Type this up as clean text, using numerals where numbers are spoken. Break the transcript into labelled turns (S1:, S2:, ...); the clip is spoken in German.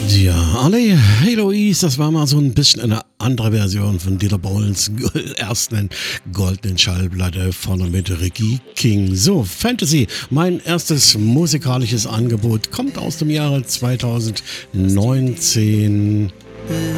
S1: Ja, Ali, Hey Louise, das war mal so ein bisschen eine andere Version von Dieter Bohlens ersten goldenen Schallplatte von und mit Ricky King. So, Fantasy, mein erstes musikalisches Angebot, kommt aus dem Jahre 2019.